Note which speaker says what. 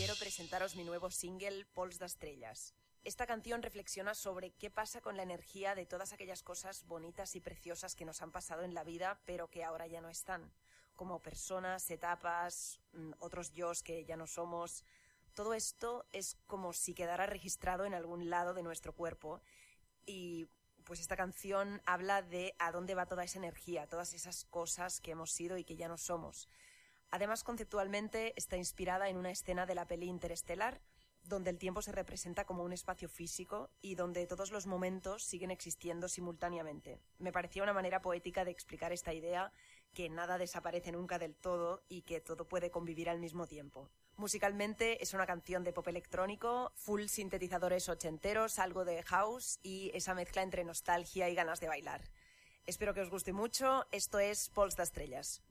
Speaker 1: quiero presentaros mi nuevo single, Pols d'Estrelles. Esta canción reflexiona sobre qué pasa con la energía de todas aquellas cosas bonitas y preciosas que nos han pasado en la vida, pero que ahora ya no están. Como personas, etapas, otros yos que ya no somos. Todo esto es como si quedara registrado en algún lado de nuestro cuerpo. Y pues esta canción habla de a dónde va toda esa energía, todas esas cosas que hemos sido y que ya no somos. Además, conceptualmente está inspirada en una escena de la peli Interestelar, donde el tiempo se representa como un espacio físico y donde todos los momentos siguen existiendo simultáneamente. Me parecía una manera poética de explicar esta idea, que nada desaparece nunca del todo y que todo puede convivir al mismo tiempo. Musicalmente es una canción de pop electrónico, full sintetizadores ochenteros, algo de house y esa mezcla entre nostalgia y ganas de bailar. Espero que os guste mucho. Esto es Pols d'Estrelles.